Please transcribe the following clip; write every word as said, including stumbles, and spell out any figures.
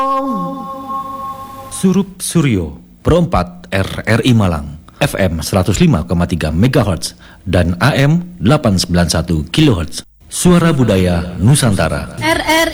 Surup Suryo, Pro empat R R I Malang, F M seratus lima koma tiga megahertz dan A M delapan ratus sembilan puluh satu kilohertz. Suara Budaya Nusantara. R R